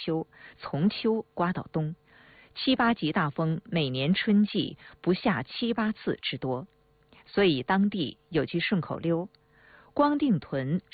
秋，从秋刮到冬，7、8级大风每年春季不下7、8次之多。所以当地有句顺口溜：光腚屯